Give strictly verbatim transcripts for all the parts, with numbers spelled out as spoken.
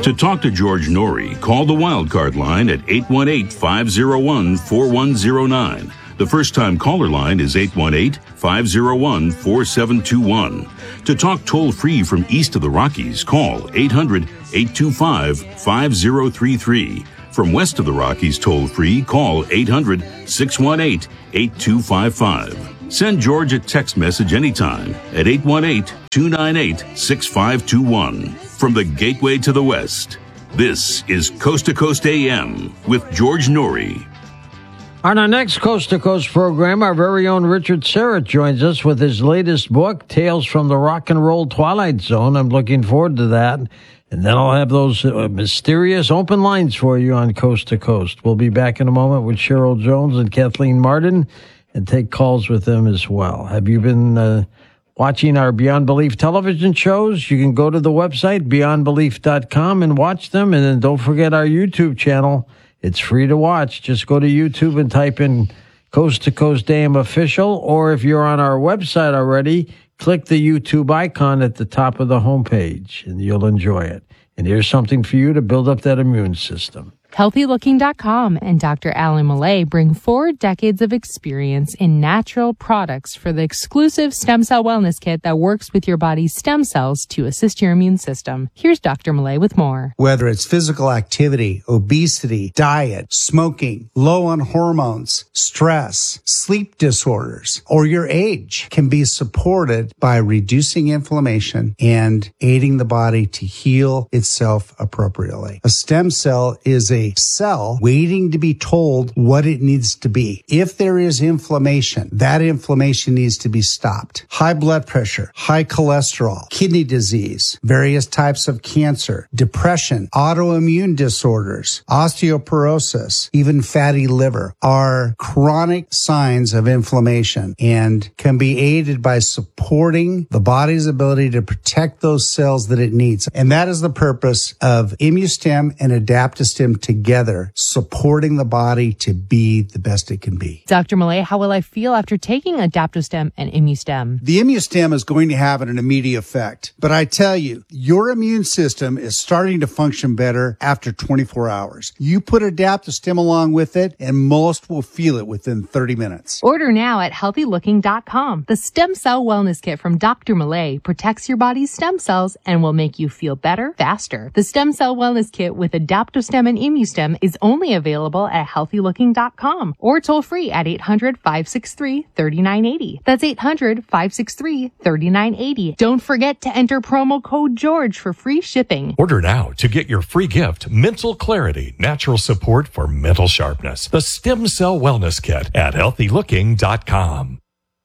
To talk to George Norrie, call the Wildcard line at eight one eight, five oh one, four one oh nine. The first-time caller line is eight one eight, five oh one, four seven two one. To talk toll-free from east of the Rockies, call eight hundred, eight two five, five oh three three. From west of the Rockies toll-free, call eight hundred, six one eight, eight two five five. Send George a text message anytime at eight one eight, two nine eight, six five two one. From the Gateway to the West, this is Coast to Coast A M with George Norrie. On our next Coast to Coast program, our very own Richard Serrett joins us with his latest book, Tales from the Rock and Roll Twilight Zone. I'm looking forward to that. And then I'll have those uh, mysterious open lines for you on Coast to Coast. We'll be back in a moment with Cheryl Jones and Kathleen Martin and take calls with them as well. Have you been uh, watching our Beyond Belief television shows? You can go to the website, beyond belief dot com, and watch them. And then don't forget our YouTube channel. It's free to watch. Just go to YouTube and type in Coast to Coast A M Official, or if you're on our website already, click the YouTube icon at the top of the homepage, and you'll enjoy it. And here's something for you to build up that immune system. healthy looking dot com and Doctor Alan Millay bring four decades of experience in natural products for the exclusive Stem Cell Wellness Kit that works with your body's stem cells to assist your immune system. Here's Doctor Millay with more. Whether it's physical activity, obesity, diet, smoking, low on hormones, stress, sleep disorders, or your age can be supported by reducing inflammation and aiding the body to heal itself appropriately. A stem cell is a cell waiting to be told what it needs to be. If there is inflammation, that inflammation needs to be stopped. High blood pressure, high cholesterol, kidney disease, various types of cancer, depression, autoimmune disorders, osteoporosis, even fatty liver are chronic signs of inflammation and can be aided by supporting the body's ability to protect those cells that it needs. And that is the purpose of ImmuStem and Adaptostem together, supporting the body to be the best it can be. Doctor Millay, how will I feel after taking Adaptostem and ImmuStem? The ImmuStem is going to have an immediate effect. But I tell you, your immune system is starting to function better after twenty-four hours. You put Adaptostem along with it, and most will feel it within thirty minutes. Order now at healthy looking dot com. The Stem Cell Wellness Kit from Doctor Millay protects your body's stem cells and will make you feel better, faster. The Stem Cell Wellness Kit with Adaptostem and ImmuStem is only available at healthy looking dot com or toll free at eight hundred, five six three, three nine eight zero. That's eight hundred, five six three, three nine eight zero. Don't forget to enter promo code George for free shipping. Order now to get your free gift, Mental Clarity, Natural Support for Mental Sharpness. The Stem Cell Wellness Kit at healthy looking dot com.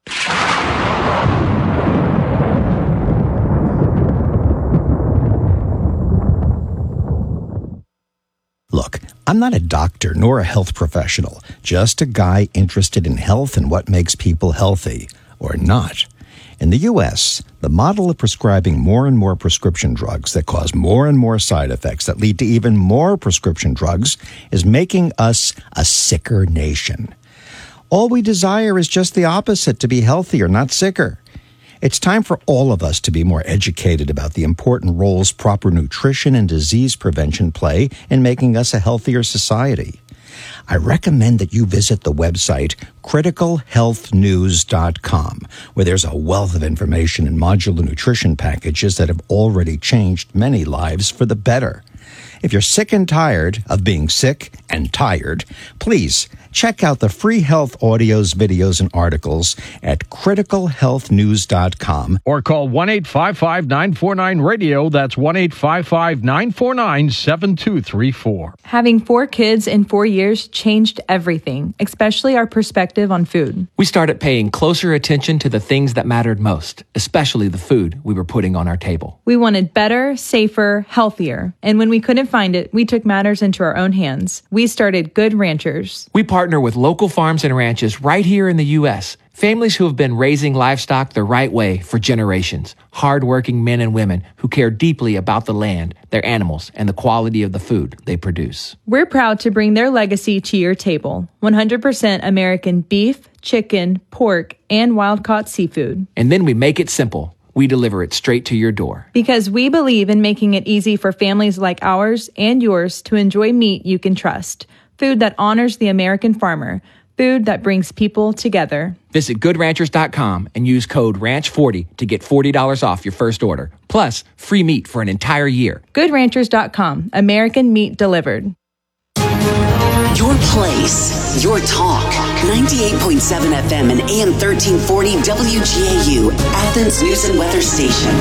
Look, I'm not a doctor nor a health professional, just a guy interested in health and what makes people healthy, or not. In the U S, the model of prescribing more and more prescription drugs that cause more and more side effects that lead to even more prescription drugs is making us a sicker nation. All we desire is just the opposite, to be healthier, not sicker. It's time for all of us to be more educated about the important roles proper nutrition and disease prevention play in making us a healthier society. I recommend that you visit the website critical health news dot com, where there's a wealth of information and modular nutrition packages that have already changed many lives for the better. If you're sick and tired of being sick and tired, please check out the free health audios, videos, and articles at critical health news dot com. Or call one eight five five, nine four nine, radio. That's one eight five five, nine four nine, seven two three four. Having four kids in four years changed everything, especially our perspective on food. We started paying closer attention to the things that mattered most, especially the food we were putting on our table. We wanted better, safer, healthier. And when we couldn't find it, we took matters into our own hands. We started Good Ranchers. We partner with local farms and ranches right here in the U S, families who have been raising livestock the right way for generations, hardworking men and women who care deeply about the land, their animals, and the quality of the food they produce. We're proud to bring their legacy to your table. one hundred percent American beef, chicken, pork, and wild-caught seafood. And then we make it simple. we deliver it straight to your door. Because we believe in making it easy for families like ours and yours to enjoy meat you can trust. Food that honors the American farmer. Food that brings people together. Visit good ranchers dot com and use code ranch forty to get forty dollars off your first order. Plus, free meat for an entire year. good ranchers dot com. American meat delivered. Your place, your talk. ninety-eight point seven F M and A M thirteen forty W G A U, Athens News and Weather Station.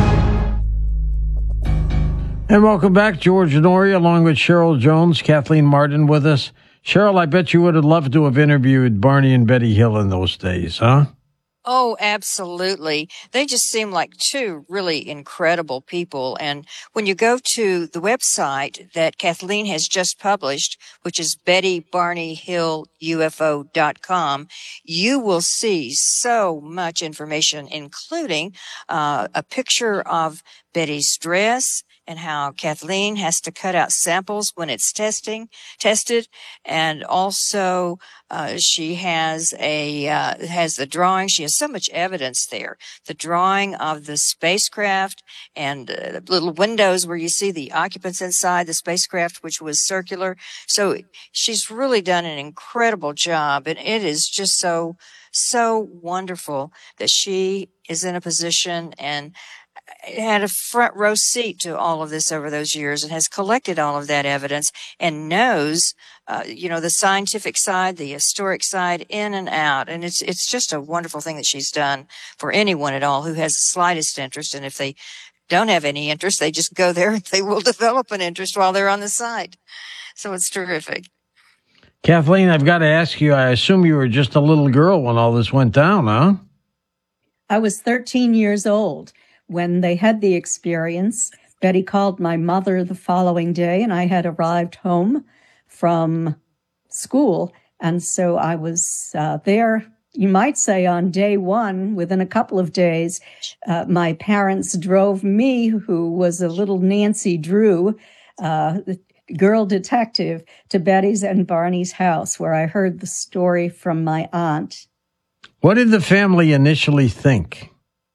And welcome back, George Noory, along with Cheryl Jones, Kathleen Martin with us. Cheryl, I bet you would have loved to have interviewed Barney and Betty Hill in those days, huh? Oh, absolutely. They just seem like two really incredible people. And when you go to the website that Kathleen has just published, which is betty barney hill U F O dot com, you will see so much information, including uh, a picture of Betty's dress, and how Kathleen has to cut out samples when it's testing, tested. And also, uh, she has a, uh, has the drawing. She has so much evidence there. The drawing of the spacecraft and uh, little windows where you see the occupants inside the spacecraft, which was circular. So she's really done an incredible job. And it is just so, so wonderful that she is in a position and had a front row seat to all of this over those years and has collected all of that evidence and knows, uh, you know, the scientific side, the historic side in and out. And it's, it's just a wonderful thing that she's done for anyone at all who has the slightest interest. And if they don't have any interest, they just go there and they will develop an interest while they're on the site. So it's terrific. Kathleen, I've got to ask you, I assume you were just a little girl when all this went down, huh? I was thirteen years old when they had the experience. Betty called my mother the following day, and I had arrived home from school. And so I was uh, there, you might say, on day one. Within a couple of days, uh, my parents drove me, who was a little Nancy Drew, uh, girl detective, to Betty's and Barney's house, where I heard the story from my aunt. What did the family initially think?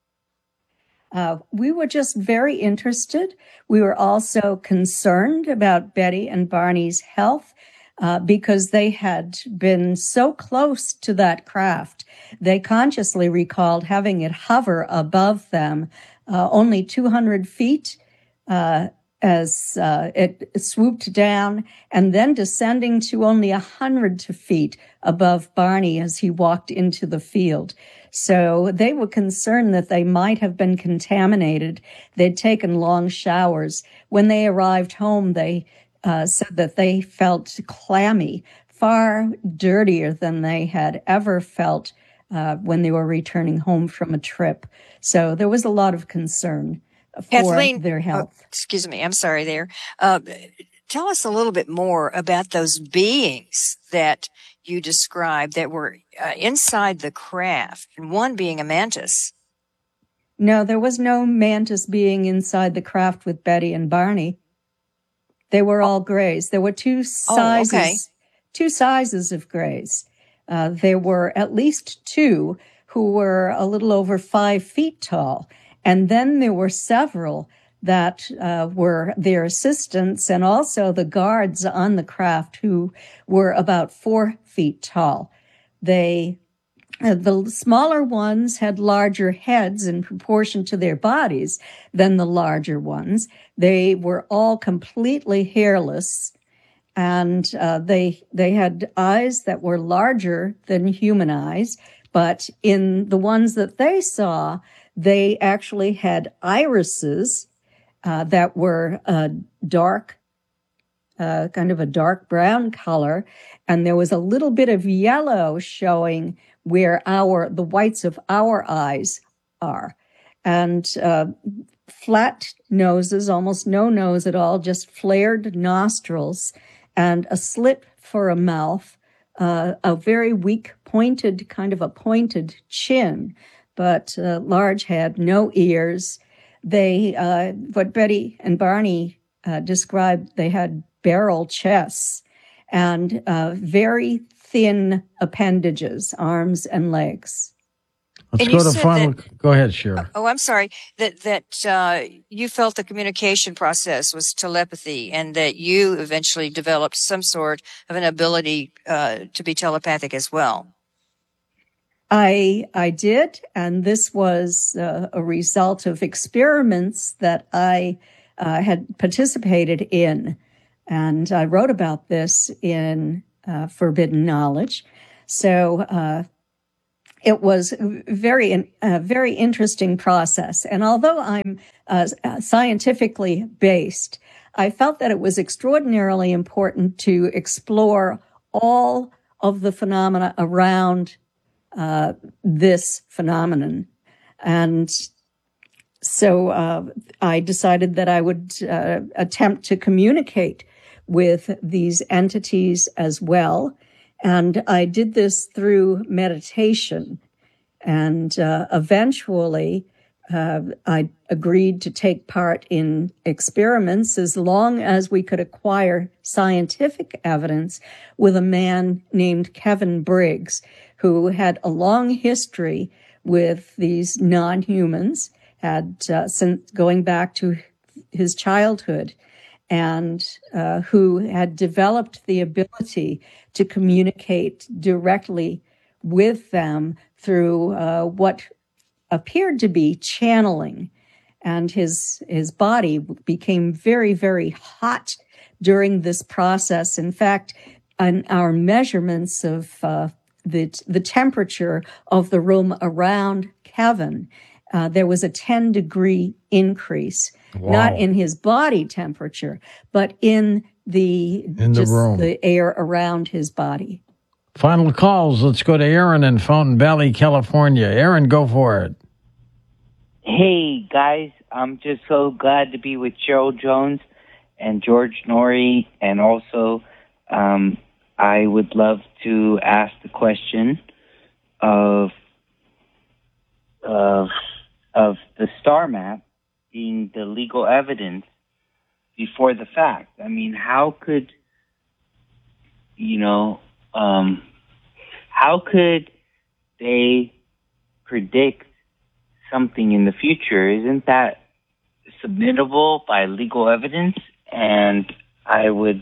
Uh, we were just very interested. We were also concerned about Betty and Barney's health uh, because they had been so close to that craft. They consciously recalled having it hover above them uh, only two hundred feet uh, as uh, it swooped down, and then descending to only one hundred feet above Barney as he walked into the field. So they were concerned that they might have been contaminated. They'd taken long showers. When they arrived home, they uh, said that they felt clammy, far dirtier than they had ever felt uh, when they were returning home from a trip. So there was a lot of concern for Kathleen, their health. Oh, excuse me, I'm sorry there. Uh, tell us a little bit more about those beings that you described that were uh, inside the craft, and one being a mantis. No, there was no mantis being inside the craft with Betty and Barney. They were all grays. There were two sizes, oh, okay. two sizes of grays. Uh, there were at least two who were a little over five feet tall. And then there were several that uh, were their assistants and also the guards on the craft who were about four feet tall. They, uh, the smaller ones had larger heads in proportion to their bodies than the larger ones. They were all completely hairless, and uh, they they had eyes that were larger than human eyes. But in the ones that they saw, they actually had irises uh, that were uh, dark, uh, kind of a dark brown color, and there was a little bit of yellow showing where our the whites of our eyes are, and uh, flat noses, almost no nose at all, just flared nostrils, and a slit for a mouth, uh, a very weak pointed, kind of a pointed chin, but uh, large head, no ears. They, uh, what Betty and Barney uh, described, they had barrel chests and uh, very thin appendages, arms and legs. Let's And go you to said final. that- Go ahead, Shira. Oh, I'm sorry. That that uh, you felt the communication process was telepathy, and that you eventually developed some sort of an ability uh, to be telepathic as well. I I did, and this was uh, a result of experiments that I uh, had participated in, and I wrote about this in uh, Forbidden Knowledge. So uh, it was very a very interesting process, and although I'm uh, scientifically based, I felt that it was extraordinarily important to explore all of the phenomena around Uh, this phenomenon. And so uh, I decided that I would uh, attempt to communicate with these entities as well. And I did this through meditation. And uh, eventually, uh, I agreed to take part in experiments as long as we could acquire scientific evidence with a man named Kevin Briggs, who had a long history with these non-humans, had uh, since going back to his childhood, and uh, who had developed the ability to communicate directly with them through uh, what appeared to be channeling. And his his body became very, very hot during this process. In fact, on our measurements of uh, the the temperature of the room around Kevin, uh, there was a ten degree increase, wow. Not in his body temperature, but in the in the just room, the air around his body. Final calls. Let's go to Aaron in Fountain Valley, California. Aaron, go for it. Hey, guys. I'm just so glad to be with Cheryl Jones and George Noory, and also um, I would love to ask the question of of of the star map being the legal evidence before the fact. I mean, how could you know? Um, how could they predict something in the future? Isn't that submittable by legal evidence? And I would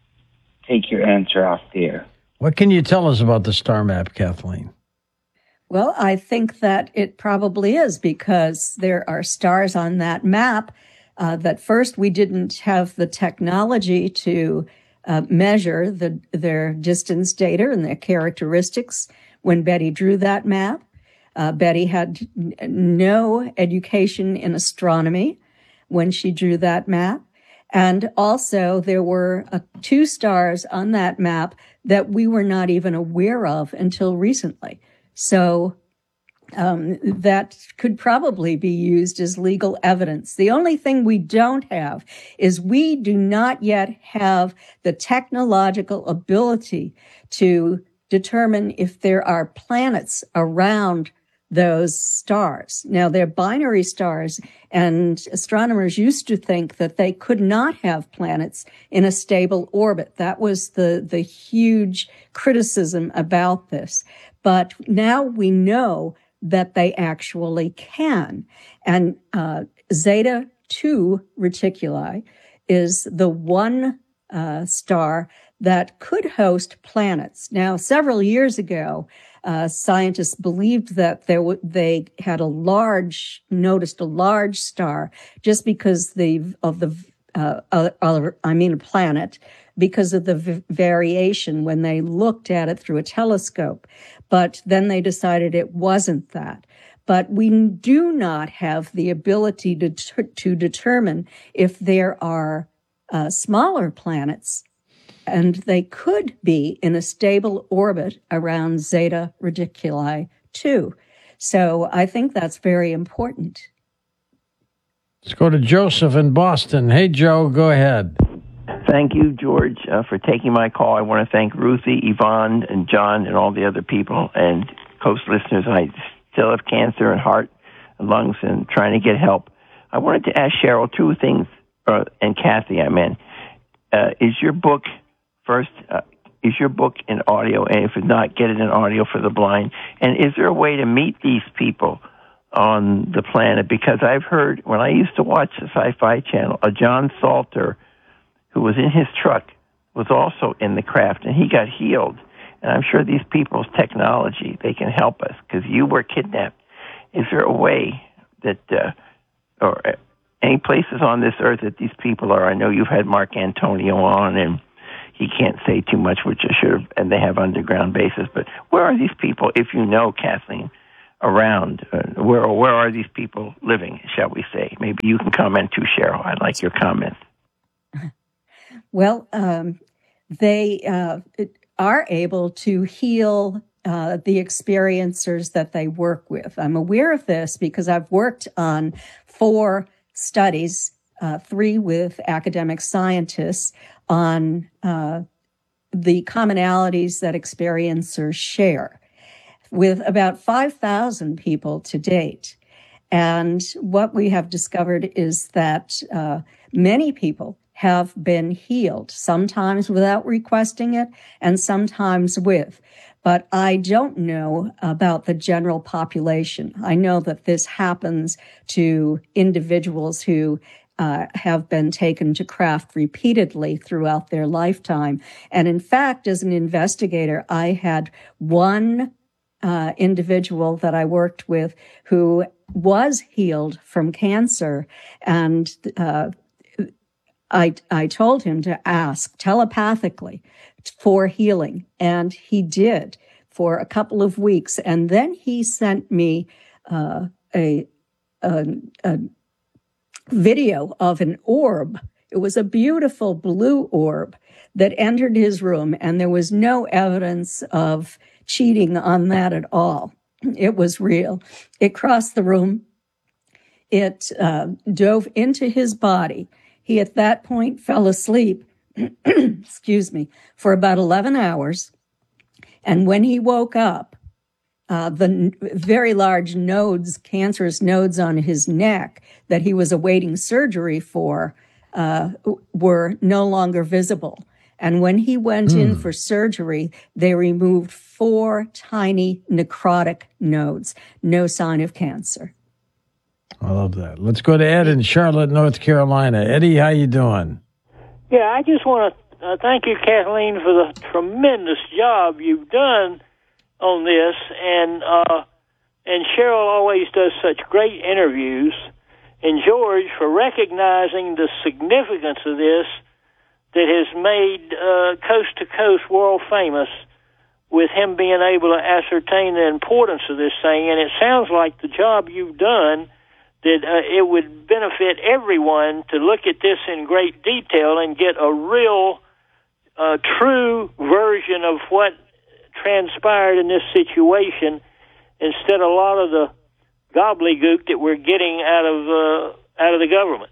take your answer off there. What can you tell us about the star map, Kathleen? Well, I think that it probably is, because there are stars on that map uh, that first we didn't have the technology to uh, measure the, their distance data and their characteristics when Betty drew that map. Uh, Betty had n- no education in astronomy when she drew that map. And also there were uh, two stars on that map that we were not even aware of until recently. So um, that could probably be used as legal evidence. The only thing we don't have is we do not yet have the technological ability to determine if there are planets around those stars. Now, they're binary stars, and astronomers used to think that they could not have planets in a stable orbit. That was the, the huge criticism about this. But now we know that they actually can. And uh, Zeta two Reticuli is the one uh, star that could host planets. Now, several years ago, Uh, scientists believed that there w- they had a large, noticed a large star just because the of the, uh, uh, I mean, a planet, because of the v- variation when they looked at it through a telescope. But then they decided it wasn't that. But we do not have the ability to t- to determine if there are uh, smaller planets, and they could be in a stable orbit around Zeta Reticuli two. So I think that's very important. Let's go to Joseph in Boston. Hey, Joe, go ahead. Thank you, George, uh, for taking my call. I want to thank Ruthie, Yvonne, and John, and all the other people and Coast listeners. I still have cancer and heart and lungs and trying to get help. I wanted to ask Cheryl two things, uh, and Kathy, I meant. Uh, is your book... First, uh, is your book in audio? And if it's not, get it in audio for the blind. And is there a way to meet these people on the planet? Because I've heard, when I used to watch the Sci-Fi Channel, a John Salter, who was in his truck, was also in the craft, and he got healed. And I'm sure these people's technology, they can help us, because you were kidnapped. Is there a way that, uh, or any places on this earth that these people are? I know you've had Mark Antonio on, and he can't say too much, which I should have, and they have underground bases. But where are these people, if you know, Kathleen, around? Uh, where where are these people living, shall we say? Maybe you can comment too, Cheryl. I'd like your comments. Well, um, they uh, are able to heal uh, the experiencers that they work with. I'm aware of this because I've worked on four studies, uh, three with academic scientists, on uh, the commonalities that experiencers share with about five thousand people to date. And what we have discovered is that uh, many people have been healed, sometimes without requesting it and sometimes with. But I don't know about the general population. I know that this happens to individuals who uh, have been taken to craft repeatedly throughout their lifetime. And in fact, as an investigator, I had one uh, individual that I worked with who was healed from cancer, and uh, I, I told him to ask telepathically for healing, and he did for a couple of weeks. And then he sent me uh, a, a, a video of an orb. It was a beautiful blue orb that entered his room, and there was no evidence of cheating on that at all. It was real. It crossed the room. It uh, dove into his body. He, at that point, fell asleep, excuse me, for about eleven hours. And when he woke up, uh, the n- very large nodes, cancerous nodes on his neck that he was awaiting surgery for, uh, were no longer visible. And when he went mm. in for surgery, they removed four tiny necrotic nodes. No sign of cancer. I love that. Let's go to Ed in Charlotte, North Carolina. Eddie, how you doing? Yeah, I just want to uh, thank you, Kathleen, for the tremendous job you've done on this, and uh, and Cheryl always does such great interviews, and George for recognizing the significance of this that has made uh, Coast to Coast world famous, with him being able to ascertain the importance of this thing. And it sounds like the job you've done, that uh, it would benefit everyone to look at this in great detail and get a real, uh, true version of what transpired in this situation, instead of a lot of the gobbledygook that we're getting out of uh, out of the government.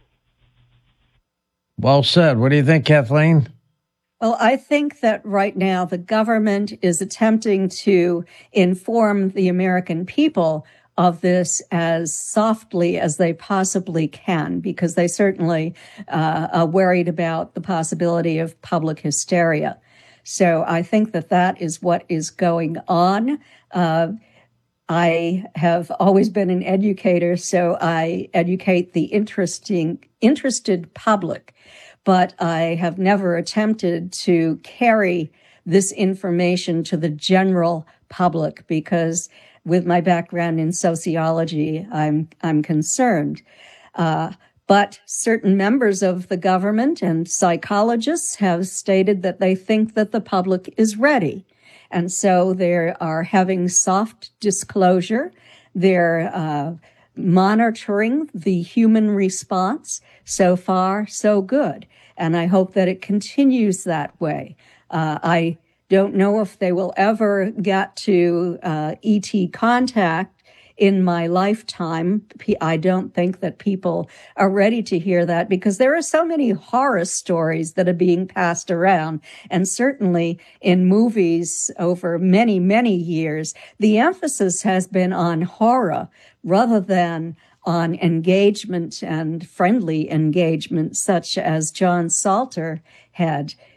Well said. What do you think, Kathleen? Well, I think that right now the government is attempting to inform the American people of this as softly as they possibly can, because they certainly uh, are worried about the possibility of public hysteria. So I think that that is what is going on. Uh, I have always been an educator, so I educate the interesting, interested public, but I have never attempted to carry this information to the general public, because with my background in sociology, I'm I'm concerned. Uh, but certain members of the government and psychologists have stated that they think that the public is ready. And so they are having soft disclosure. They're uh, monitoring the human response. So far, so good. And I hope that it continues that way. Uh, I don't know if they will ever get to uh, E T contact in my lifetime. I don't think that people are ready to hear that, because there are so many horror stories that are being passed around. And certainly in movies over many, many years, the emphasis has been on horror rather than on engagement and friendly engagement, such as John Salter had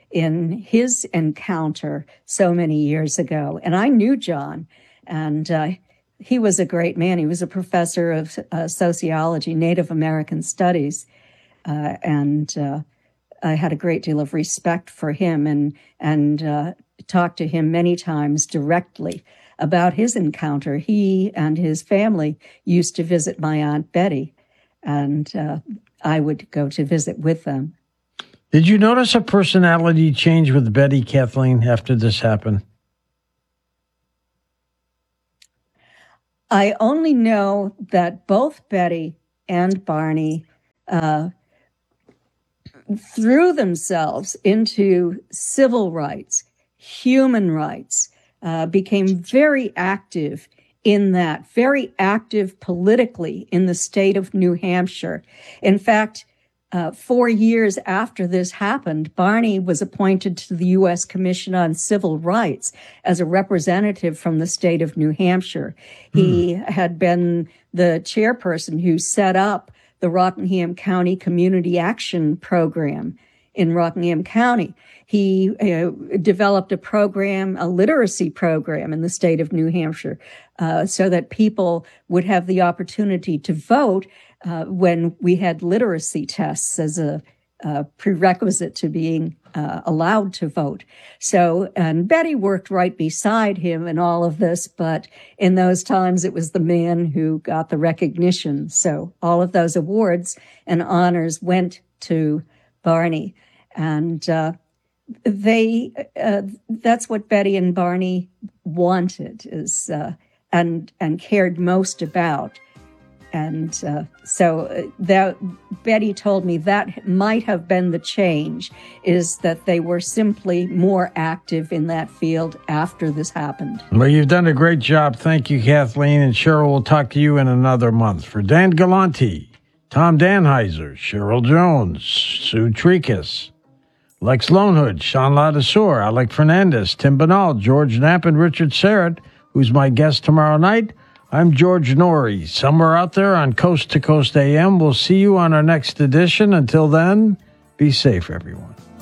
in his encounter so many years ago. And I knew John, and uh, he was a great man. He was a professor of uh, sociology, Native American studies, uh, and uh, I had a great deal of respect for him, and and uh, talked to him many times directly about his encounter. He and his family used to visit my Aunt Betty, and uh, I would go to visit with them. Did you notice a personality change with Betty, Kathleen, after this happened? I only know that both Betty and Barney uh, threw themselves into civil rights, human rights, uh, became very active in that, very active politically in the state of New Hampshire. In fact, Uh, four years after this happened, Barney was appointed to the U S Commission on Civil Rights as a representative from the state of New Hampshire. Hmm. He had been the chairperson who set up the Rockingham County Community Action Program in Rockingham County. He uh, developed a program, a literacy program in the state of New Hampshire, uh, so that people would have the opportunity to vote Uh, when we had literacy tests as a, a prerequisite to being uh, allowed to vote. So, and Betty worked right beside him in all of this, but in those times it was the man who got the recognition. So all of those awards and honors went to Barney. And uh, they, uh, that's what Betty and Barney wanted is, uh, and, and cared most about. And uh, so that Betty told me that might have been the change, is that they were simply more active in that field after this happened. Well, you've done a great job. Thank you, Kathleen. And Cheryl will talk to you in another month. For Dan Galante, Tom Danheiser, Cheryl Jones, Sue Tricas, Lex Lonehood, Sean Ladasur, Alec Fernandez, Tim Banal, George Knapp, and Richard Serrett, who's my guest tomorrow night. I'm George Norrie, somewhere out there on Coast to Coast A M. We'll see you on our next edition. Until then, be safe, everyone.